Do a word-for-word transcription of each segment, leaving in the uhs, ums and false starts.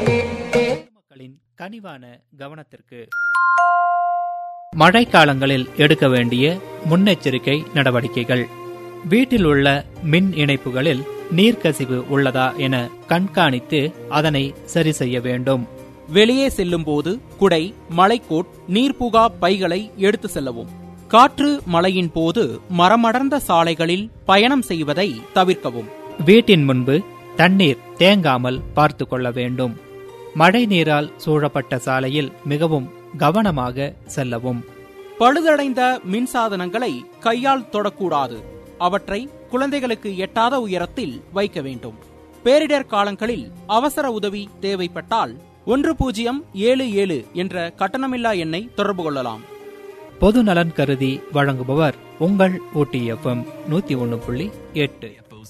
மக்களின் கனிவான கவனத்திற்கு. மழைக்காலங்களில் எடுக்க வேண்டிய முன்னெச்சரிக்கை நடவடிக்கைகள். வீட்டில் உள்ள மின் இணைப்புகளில் நீர்க்கசிவு உள்ளதா என கண்காணித்து அதனை சரி செய்ய வேண்டும். வெளியே செல்லும் போது குடை, மழைக்கோட், நீர்புகா பைகளை எடுத்து செல்லவும். காற்று மழையின் போது மரமடர்ந்த சாலைகளில் பயணம் செய்வதை தவிர்க்கவும். வீட்டின் முன்பு தண்ணீர் தேங்காமல் பார்த்து கொள்ள வேண்டும். மழை நீரால் சூழப்பட்ட சாலையில் மிகவும் கவனமாக செல்லவும். பழுதடைந்த மின்சாதனங்களை கையால் தொடக்கூடாது. அவற்றை குழந்தைகளுக்கு எட்டாத உயரத்தில் வைக்க வேண்டும். பேரிடர் காலங்களில் அவசர உதவி தேவைப்பட்டால் ஒன்று பூஜ்ஜியம் ஏழு ஏழு என்ற கட்டணமில்லா எண்ணை தொடர்பு கொள்ளலாம். பொது நலன் கருதி வழங்குபவர் உங்கள் ஊட்டி எஃப்எம் நூத்தி ஒன்னு புள்ளி எட்டு.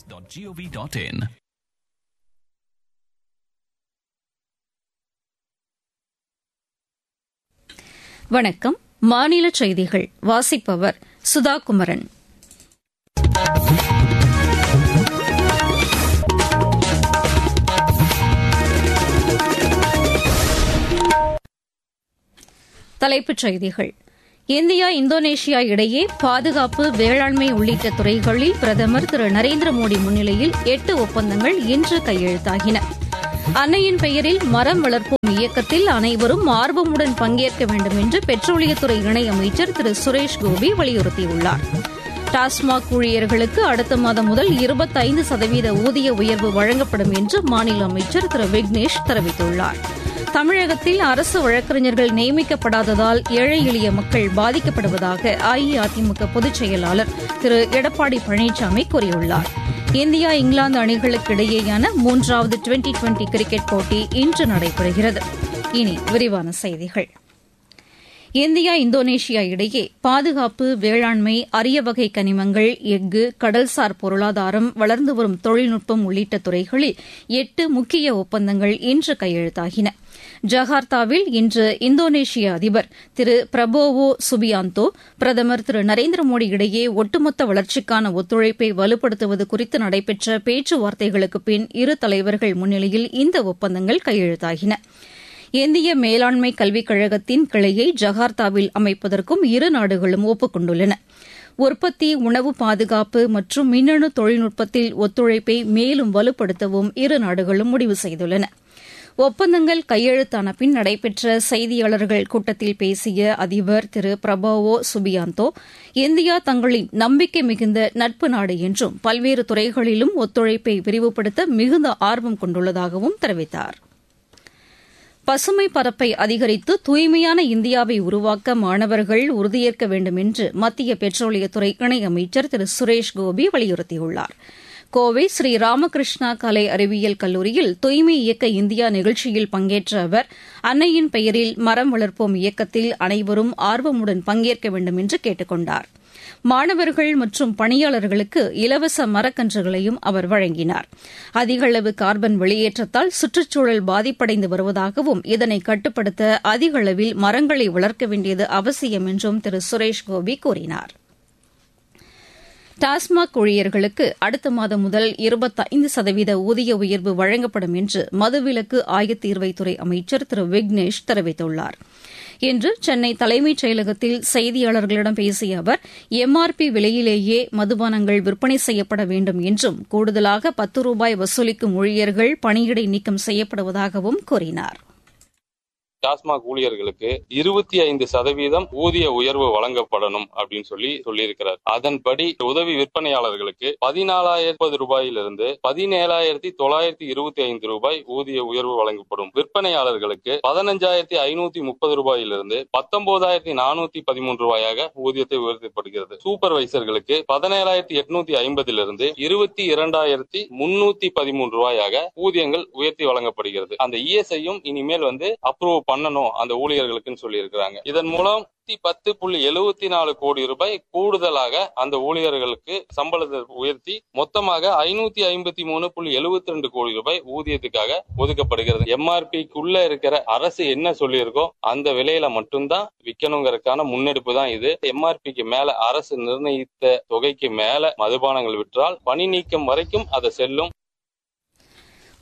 வணக்கம். மாநில செய்திகள் வாசிப்பவர் சுதா குமரன். தலைப்புச் செய்திகள். இந்தியா இந்தோனேஷியா இடையே பாதுகாப்பு, வேளாண்மை உள்ளிட்ட துறைகளில் பிரதமர் திரு நரேந்திர மோடி முன்னிலையில் எட்டு ஒப்பந்தங்கள் இன்று கையெழுத்தாகின. அன்னையின் பெயரில் மரம் வளர்ப்போம் இயக்கத்தில் அனைவரும் ஆர்வமுடன் பங்கேற்க வேண்டும் என்று பெட்ரோலியத்துறை இணையமைச்சர் திரு சுரேஷ் கோபி வலியுறுத்தியுள்ளார். டாஸ்மாக் ஊழியர்களுக்கு அடுத்த மாதம் முதல் இருபத்தைந்து சதவீத ஊதிய உயர்வு வழங்கப்படும் என்று மாநில அமைச்சர் திரு விக்னேஷ் தெரிவித்துள்ளார். தமிழகத்தில் அரசு வழக்கறிஞர்கள் நியமிக்கப்படாததால் ஏழை எளிய மக்கள் பாதிக்கப்படுவதாக அஇஅதிமுக பொதுச் செயலாளர் திரு எடப்பாடி பழனிசாமி கூறியுள்ளார். இந்தியா இங்கிலாந்து அணிகளுக்கு இடையேயான மூன்றாவது டுவெண்டி டுவெண்டி கிரிக்கெட் போட்டி இன்று நடைபெறுகிறது. இனி விரிவான செய்திகள். இந்தியா இந்தோனேஷியா இடையே பாதுகாப்பு, வேளாண்மை, அரிய வகை கனிமங்கள், எஃகு, கடல்சார் பொருளாதாரம், வளர்ந்து வரும் தொழில்நுட்பம் உள்ளிட்ட துறைகளில் எட்டு முக்கிய ஒப்பந்தங்கள் இன்று கையெழுத்தாகின. ஜகார்த்தாவில் இன்று இந்தோனேஷிய அதிபர் திரு பிரபோவோ சுபியாந்தோ, பிரதமர் திரு நரேந்திர மோடி இடையே ஒட்டுமொத்த வளர்ச்சிக்கான ஒத்துழைப்பை வலுப்படுத்துவது குறித்து நடைபெற்ற பேச்சுவார்த்தைகளுக்கு பின் இரு தலைவர்கள் முன்னிலையில் இந்த ஒப்பந்தங்கள் கையெழுத்தாகின. இந்திய மேலாண்மை கல்விக் கழகத்தின் கிளையை ஜகார்த்தாவில் அமைப்பதற்கும் இரு நாடுகளும் ஒப்புக் கொண்டுள்ளன. உற்பத்தி, உணவு பாதுகாப்பு மற்றும் மின்னணு தொழில்நுட்பத்தில் ஒத்துழைப்பை மேலும் வலுப்படுத்தவும் இரு நாடுகளும் முடிவு செய்துள்ளன. ஒப்பந்தங்கள் கையெழுத்தான பின் நடைபெற்ற செய்தியாளர்கள் கூட்டத்தில் பேசிய அதிபர் திரு பிரபோவோ சுபியாந்தோ, இந்தியா தங்களின் நம்பிக்கை மிகுந்த நட்பு நாடு என்றும் பல்வேறு துறைகளிலும் ஒத்துழைப்பை விரிவுபடுத்த மிகுந்த ஆர்வம் கொண்டுள்ளதாகவும் தெரிவித்தார். பசுமை பரப்பை அதிகரித்து தூய்மையான இந்தியாவை உருவாக்க மாணவர்கள் உறுதியேற்க வேண்டும் என்று மத்திய பெட்ரோலியத்துறை இணையமைச்சர் திரு சுரேஷ் கோபி வலியுறுத்தியுள்ளார். கோவை ஸ்ரீ ராமகிருஷ்ணா கலை அறிவியல் கல்லூரியில் தூய்மை இயக்க இந்தியா நிகழ்ச்சியில் பங்கேற்ற அவர், அன்னையின் பெயரில் மரம் வளர்ப்போம் இயக்கத்தில் அனைவரும் ஆர்வமுடன் பங்கேற்க வேண்டும் என்று கேட்டுக் கொண்டார். மாணவர்கள் மற்றும் பணியாளர்களுக்கு இலவச மரக்கன்றுகளையும் அவர் வழங்கினார். அதிக அளவு கார்பன் வெளியேற்றத்தால் சுற்றுச்சூழல் பாதிப்படைந்து வருவதாகவும் இதனை கட்டுப்படுத்த அதிக அளவில் மரங்களை வளர்க்க வேண்டியது அவசியம் என்றும் திரு சுரேஷ் கோபி கூறினார். டாஸ்மாக் ஊழியர்களுக்கு அடுத்த மாதம் முதல் இருபத்தைந்து சதவீத ஊதிய உயர்வு வழங்கப்படும் என்று மதுவிலக்கு ஆயத்தீர்வைத்துறை அமைச்சர் திரு விக்னேஷ் தெரிவித்துள்ளார். இன்று சென்னை தலைமைச் செயலகத்தில் செய்தியாளர்களிடம் பேசிய அவர், எம்ஆர்பி விலையிலேயே மதுபானங்கள் விற்பனை செய்யப்பட வேண்டும் என்றும் கூடுதலாக பத்து ரூபாய் வசூலிக்கும் ஊழியர்கள் பணியிடை நீக்கம் செய்யப்படுவதாகவும் கூறினார். டாஸ்மாக் ஊழியர்களுக்கு இருபத்தி ஐந்து சதவீதம் ஊதிய உயர்வு வழங்கப்படணும் அப்படின்னு சொல்லி சொல்லியிருக்கிறார். அதன்படி உதவி விற்பனையாளர்களுக்கு பதினாலாயிரத்தி ரூபாயிலிருந்து பதினேழாயிரத்தி தொள்ளாயிரத்தி இருபத்தி ஐந்து ரூபாய் ஊதிய உயர்வு வழங்கப்படும். விற்பனையாளர்களுக்கு பதினஞ்சாயிரத்தி ஐநூத்தி முப்பது ரூபாயிலிருந்து பத்தொன்பதாயிரத்தி நானூத்தி பதிமூன்று ரூபாயாக ஊதியத்தை உயர்த்தப்படுகிறது. சூப்பர்வைசர்களுக்கு பதினேழாயிரத்தி எட்நூத்தி ஐம்பதிலிருந்து இருபத்தி இரண்டாயிரத்தி முன்னூத்தி பதிமூன்று ரூபாயாக ஊதியங்கள் உயர்த்தி வழங்கப்படுகிறது. அந்த இஎஸ்ஐயும் இனிமேல் வந்து அப்ரூவ் பண்ணணும் அந்த ஊழியர்களுக்குன்னு சொல்லி இருக்கிறாங்க. இதன் மூலம் பத்து புள்ளி எழுபத்தி நாலு கோடி ரூபாய் கூடுதலாக அந்த ஊழியர்களுக்கு சம்பளத்தை உயர்த்தி மொத்தமாக ஐநூத்தி ஐம்பத்தி மூணு புள்ளி எழுபத்தி ரெண்டு கோடி ரூபாய் ஊதியத்துக்காக ஒதுக்கப்படுகிறது. எம்ஆர்பிக்குள்ள இருக்கிற அரசு என்ன சொல்லியிருக்கோ அந்த விலையில மட்டும்தான் விற்கணுங்கிறதுக்கான முன்னெடுப்பு தான் இது. எம்ஆர்பிக்கு மேல அரசு நிர்ணயித்த தொகைக்கு மேல மதுபானங்கள் விற்றால் பணி நீக்கம் வரைக்கும் அதை செல்லும்.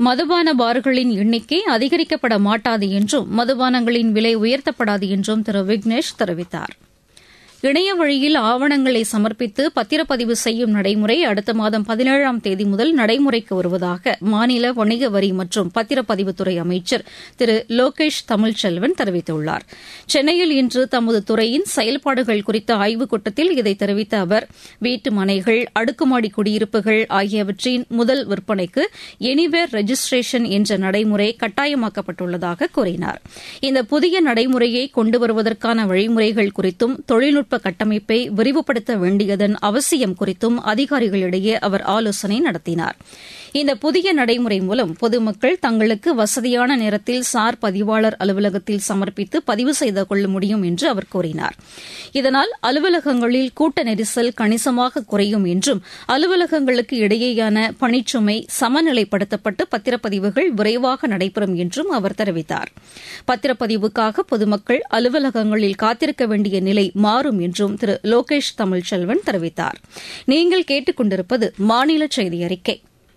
மதுபான பார்களின் எண்ணிக்கை அதிகரிக்கப்பட மாட்டாது என்றும் மதுபானங்களின் விலை உயர்த்தப்படாது என்றும் திரு விக்னேஷ் தெரிவித்தார். இணைய வழியில் ஆவணங்களை சமர்ப்பித்து பத்திரப்பதிவு செய்யும் நடைமுறை அடுத்த மாதம் பதினேழாம் தேதி முதல் நடைமுறைக்கு வருவதாக மாநில வணிக வரி மற்றும் பத்திரப்பதிவுத்துறை அமைச்சர் திரு லோகேஷ் தமிழ்ச்செல்வன் தெரிவித்துள்ளார். சென்னையில் இன்று தமது துறையின் செயல்பாடுகள் குறித்த ஆய்வுக் கூட்டத்தில் இதை தெரிவித்த அவர் வீட்டு மனைகள், அடுக்குமாடி குடியிருப்புகள் ஆகியவற்றின் முதல் விற்பனைக்கு எனிவேர் ரெஜிஸ்ட்ரேஷன் என்ற நடைமுறை கட்டாயமாக்கப்பட்டுள்ளதாக கூறினார். இந்த புதிய நடைமுறையை கொண்டு வருவதற்கான வழிமுறைகள் குறித்தும் தொழில்நுட்ப கட்டமைப்பை விரிவுபடுத்த வேண்டியதன் அவசியம் குறித்தும் அதிகாரிகளிடையே அவர் ஆலோசனை நடத்தினார். இந்த புதிய நடைமுறை மூலம் பொதுமக்கள் தங்களுக்கு வசதியான நேரத்தில் சார் பதிவாளர் அலுவலகத்தில் சமர்ப்பித்து பதிவு செய்து கொள்ள முடியும் என்று அவர் கூறினார். இதனால் அலுவலகங்களில் கூட்ட நெரிசல் கணிசமாக குறையும் என்றும் அலுவலகங்களுக்கு இடையேயான பணிச்சுமை சமநிலைப்படுத்தப்பட்டு பத்திரப்பதிவுகள் விரைவாக நடைபெறும் என்றும் அவர் தெரிவித்தார். பத்திரப்பதிவுக்காக பொதுமக்கள் அலுவலகங்களில் காத்திருக்க வேண்டிய நிலை மாறும் என்றும் திரு லோகேஷ் தமிழ்ச்செல்வன் தெரிவித்தார். நீங்கள் கேட்டுக் கொண்டிருப்பது மாநில செய்தி அறிக்கை.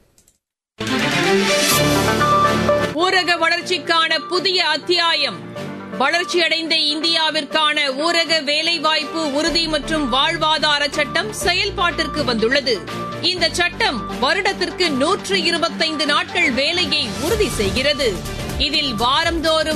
ஊரக வளர்ச்சிக்கான புதிய அத்தியாயம். வளர்ச்சியடைந்த இந்தியாவிற்கான ஊரக வேலைவாய்ப்பு உறுதி மற்றும் வாழ்வாதார சட்டம் செயல்பாட்டிற்கு வந்துள்ளது. இந்த சட்டம் வருடத்திற்கு நூற்று இருபத்தைந்து நாட்கள் வேலையை உறுதி செய்கிறது. இதில் வாரந்தோறும்